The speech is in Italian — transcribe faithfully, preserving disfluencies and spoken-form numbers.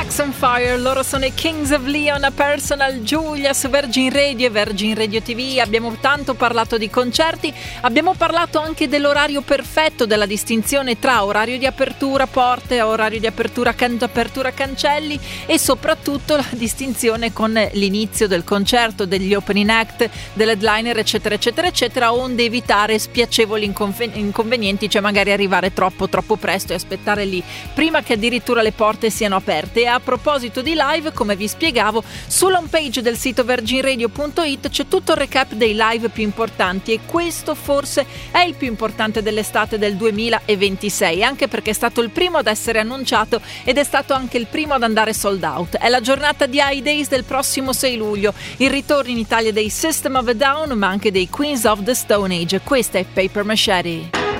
Jackson Fire, loro sono i Kings of Leon, a Personal Giulia su Virgin Radio e Virgin Radio T V. Abbiamo tanto parlato di concerti, abbiamo parlato anche dell'orario perfetto, della distinzione tra orario di apertura porte, orario di apertura, can- apertura cancelli e soprattutto la distinzione con l'inizio del concerto, degli opening act, dell'headliner eccetera eccetera eccetera, onde evitare spiacevoli inconven- inconvenienti, cioè magari arrivare troppo troppo presto e aspettare lì prima che addirittura le porte siano aperte. E a proposito di live, come vi spiegavo, sulla home page del sito virgin radio punto it c'è tutto il recap dei live più importanti, e questo forse è il più importante dell'estate del duemilaventisei, anche perché è stato il primo ad essere annunciato ed è stato anche il primo ad andare sold out. È la giornata di High Days del prossimo sei luglio, il ritorno in Italia dei System of a Down, ma anche dei Queens of the Stone Age. Questa è Paper Machete.